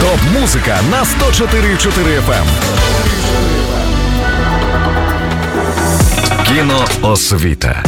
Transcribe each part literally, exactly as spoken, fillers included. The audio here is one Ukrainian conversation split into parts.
Топ-музика на сто чотири і чотири еф ем. Кіноосвіта.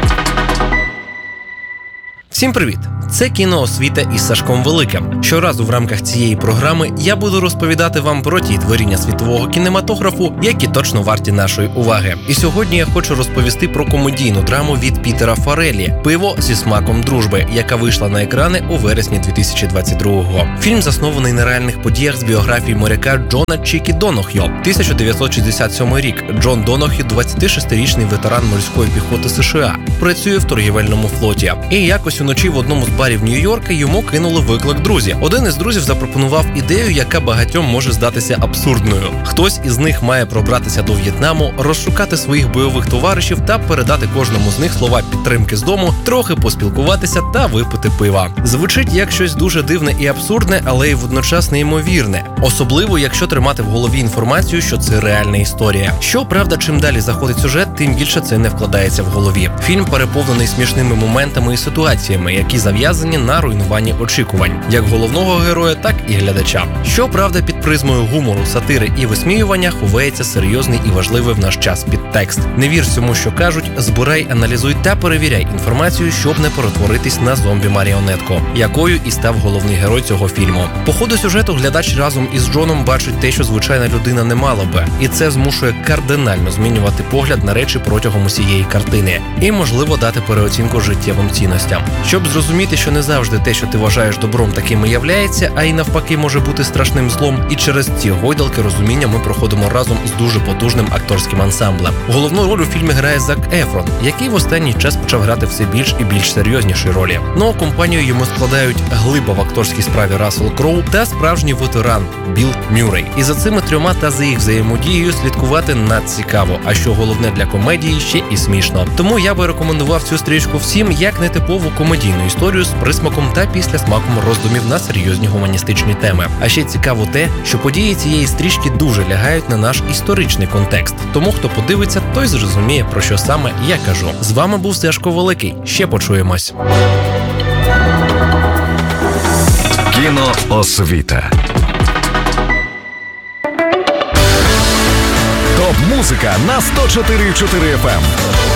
Всім привіт! Це «Кіноосвіта» із Сашком Великим. Щоразу в рамках цієї програми я буду розповідати вам про ті творіння світового кінематографу, які точно варті нашої уваги. І сьогодні я хочу розповісти про комедійну драму від Пітера Фарреллі «Пиво зі смаком дружби», яка вийшла на екрани у вересні дві тисячі двадцять другого. Фільм заснований на реальних подіях з біографії моряка Джона Чікі Донох'ю. тисяча дев'ятсот шістдесят сьомий рік. Джон Донох'ю – двадцятишестирічний ветеран морської піхоти США. Працює в торгівельному флоті. І якось уночі в одному з барів Нью-Йорка йому кинули виклик друзі. Один із друзів запропонував ідею, яка багатьом може здатися абсурдною. Хтось із них має пробратися до В'єтнаму, розшукати своїх бойових товаришів та передати кожному з них слова підтримки з дому, трохи поспілкуватися та випити пива. Звучить як щось дуже дивне і абсурдне, але й водночас неймовірне. Особливо, якщо тримати в голові інформацію, що це реальна історія. Щоправда, чим далі заходить сюжет, тим більше це не вкладається в голові. Фільм переповнений смішними моментами і ситуаціями, які зав'язані на руйнуванні очікувань, як головного героя, так і глядача. Щоправда, під призмою гумору, сатири і висміювання ховається серйозний і важливий в наш час підтекст. Не вір всьому, що кажуть, збирай, аналізуй та перевіряй інформацію, щоб не перетворитись на зомбі-маріонетку, якою і став головний герой цього фільму. По ходу сюжету глядач разом із Джоном бачить те, що звичайна людина не мала би, і це змушує кардинально змінювати погляд на речі протягом усієї картини і, можливо, дати переоцінку життєвим цінностям. Щоб зрозуміти, що не завжди те, що ти вважаєш добром, таким і являється, а й навпаки може бути страшним злом, і через ці гойдалки розуміння ми проходимо разом із дуже потужним акторським ансамблем. Головну роль у фільмі грає Зак Ефрон, який в останній час почав грати все більш і більш серйозніші ролі. Ну а компанію йому складають глиба в акторській справі Рассел Кроу та справжній ветеран Білл Мюррей. І за цими трьома та за їх взаємодією слідкувати надцікаво, а що головне для комедії, ще і смішно. Тому я би рекомендував цю стрічку всім як нетипову комедійну історію з присмаком та післясмаком роздумів на серйозні гуманістичні теми. А ще цікаво те, що події цієї стрічки дуже лягають на наш історичний контекст. Тому хто подивиться, той зрозуміє, про що саме я кажу. З вами був Сашко Великий. Ще почуємось. Кіноосвіта. Топ-музика на сто чотири і чотири еф ем.